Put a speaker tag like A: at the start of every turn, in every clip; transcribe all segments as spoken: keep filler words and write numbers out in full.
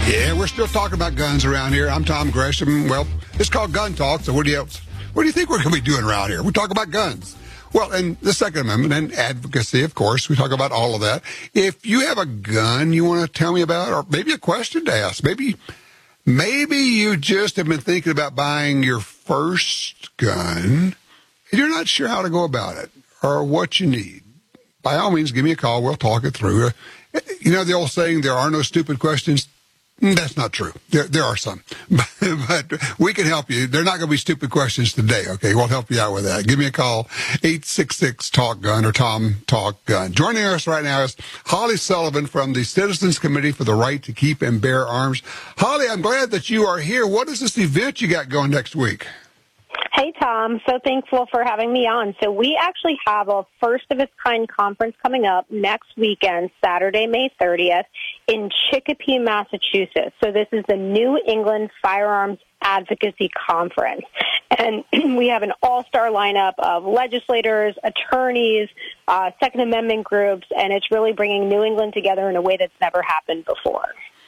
A: Yeah, we're still talking about guns around here. I'm Tom Gresham. Well, it's called Gun Talk, so what do you else? What do you think we're going to be doing around here? We talk about guns. Well, and the Second Amendment and advocacy, of course. We talk about all of that. If you have a gun you want to tell me about, or maybe a question to ask, maybe maybe you just have been thinking about buying your first gun, and you're not sure how to go about it or what you need. By all means, give me a call. We'll talk it through. You know the old saying, there are no stupid questions? That's not true. There there are some. But, but we can help you. They're not going to be stupid questions today, okay? We'll help you out with that. Give me a call, eight six six, talk gun or Tom Talk Gun. Joining us right now is Holly Sullivan from the Citizens Committee for the Right to Keep and Bear Arms. Holly, I'm glad that you are here. What is this event you got going next week?
B: Hey, Tom. So thankful for having me on. So we actually have a first-of-its-kind conference coming up next weekend, Saturday, May thirtieth, in Chicopee, Massachusetts. So this is the New England Firearms Advocacy Conference. And we have an all-star lineup of legislators, attorneys, uh, Second Amendment groups, and it's really bringing New England together in a way that's never happened before.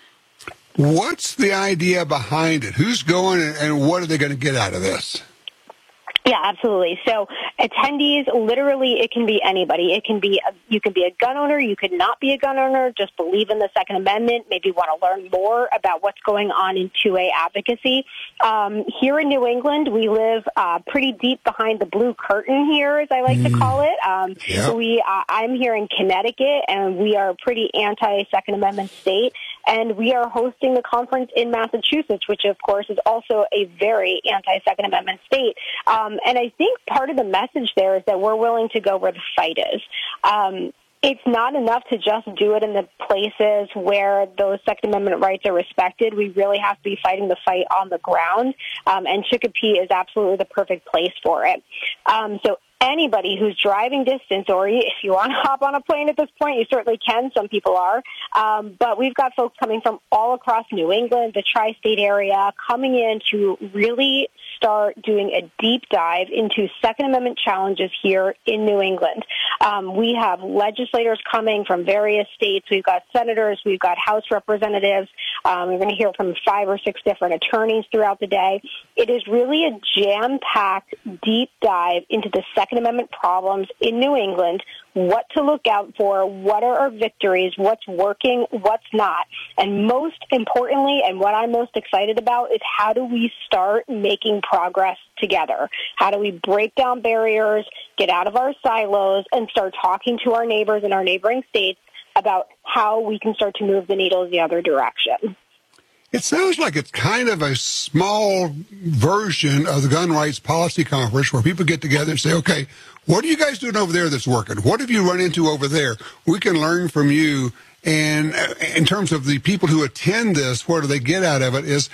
A: What's the idea behind it? Who's going and what are they going to get out of this?
B: Yeah, absolutely. So attendees, literally, it can be anybody. It can be, a, you can be a gun owner. You could not be a gun owner. Just believe in the Second Amendment. Maybe want to learn more about what's going on in two A advocacy. Um, here in New England, we live uh, pretty deep behind the blue curtain here, as I like mm. to call it. Um, yep. We, uh, I'm here in Connecticut, and we are a pretty anti-Second Amendment state. And we are hosting the conference in Massachusetts, which, of course, is also a very anti-Second Amendment state. Um, and I think part of the message there is that we're willing to go where the fight is. Um, it's not enough to just do it in the places where those Second Amendment rights are respected. We really have to be fighting the fight on the ground, um, and Chicopee is absolutely the perfect place for it. Um, so anybody who's driving distance, or if you want to hop on a plane at this point, you certainly can. Some people are. Um, but we've got folks coming from all across New England, the tri-state area, coming in to really start doing a deep dive into Second Amendment challenges here in New England. Um, we have legislators coming from various states. We've got senators. We've got House representatives. Um, we're going to hear from five or six different attorneys throughout the day. It is really a jam-packed deep dive into the Second Amendment problems in New England, what to look out for, what are our victories, what's working, what's not. And most importantly, and what I'm most excited about, is how do we start making progress together? How do we break down barriers, get out of our silos, and start talking to our neighbors in our neighboring states about how we can start to move the needle the other direction?
A: It sounds like it's kind of a small version of the Gun Rights Policy Conference where people get together and say, okay, what are you guys doing over there that's working? What have you run into over there? We can learn from you. And in terms of the people who attend this, what do they get out of it is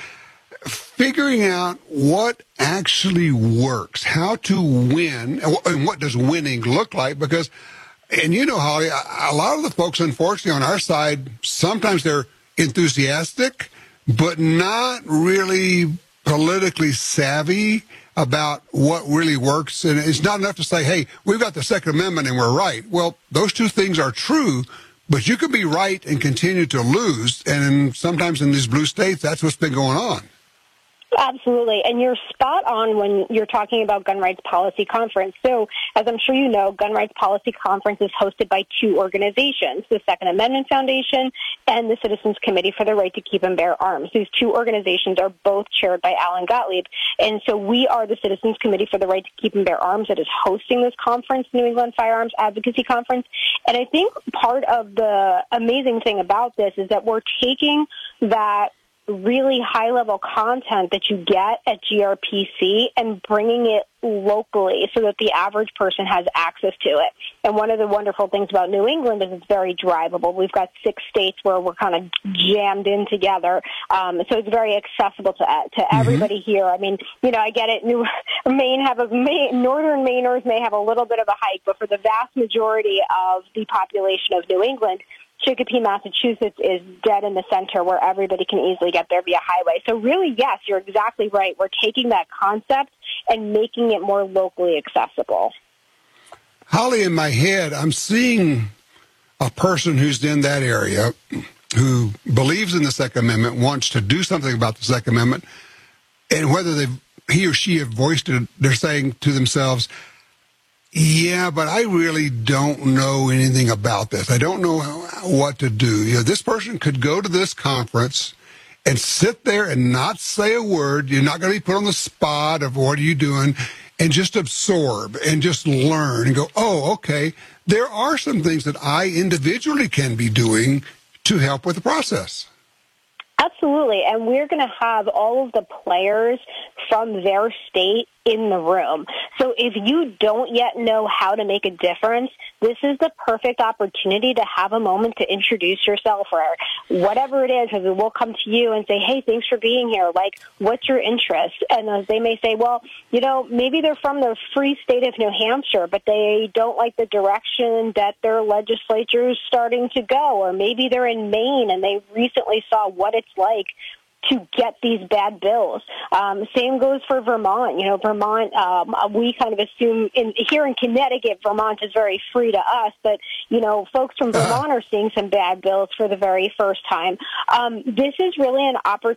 A: figuring out what actually works, how to win, and what does winning look like. Because, and you know, Holly, a lot of the folks, unfortunately, on our side, sometimes they're enthusiastic, but not really politically savvy about what really works. And it's not enough to say, hey, we've got the Second Amendment and we're right. Well, those two things are true, but you can be right and continue to lose. And sometimes in these blue states, that's what's been going on.
B: Absolutely. And you're spot on when you're talking about Gun Rights Policy Conference. So, as I'm sure you know, Gun Rights Policy Conference is hosted by two organizations, the Second Amendment Foundation and the Citizens Committee for the Right to Keep and Bear Arms. These two organizations are both chaired by Alan Gottlieb. And so we are the Citizens Committee for the Right to Keep and Bear Arms that is hosting this conference, New England Firearms Advocacy Conference. And I think part of the amazing thing about this is that we're taking that really high-level content that you get at G R P C and bringing it locally so that the average person has access to it. And one of the wonderful things about New England is it's very drivable. We've got six states where we're kind of jammed in together, um, so it's very accessible to to everybody mm-hmm. here. I mean, you know, I get it. New Maine have a Maine, northern Mainers may have a little bit of a hike, but for the vast majority of the population of New England, Chicopee, Massachusetts is dead in the center where everybody can easily get there via highway. So really, yes, you're exactly right. We're taking that concept and making it more locally accessible.
A: Holly, in my head, I'm seeing a person who's in that area who believes in the Second Amendment, wants to do something about the Second Amendment, and whether they he or she have voiced it, they're saying to themselves, yeah, but I really don't know anything about this. I don't know what to do. You know, this person could go to this conference and sit there and not say a word. You're not going to be put on the spot of what are you doing, and just absorb and just learn and go, oh, okay, there are some things that I individually can be doing to help with the process.
B: Absolutely. And we're going to have all of the players from their state in the room. So if you don't yet know how to make a difference, this is the perfect opportunity to have a moment to introduce yourself, or whatever it is. And we'll come to you and say, hey, thanks for being here. Like, what's your interest? And they may say, well, you know, maybe they're from the free state of New Hampshire, but they don't like the direction that their legislature is starting to go. Or maybe they're in Maine and they recently saw what it's like to get these bad bills. Um, same goes for Vermont. You know, Vermont, um, we kind of assume in, here in Connecticut, Vermont is very free to us, but, you know, folks from Vermont are seeing some bad bills for the very first time. Um, this is really an opportunity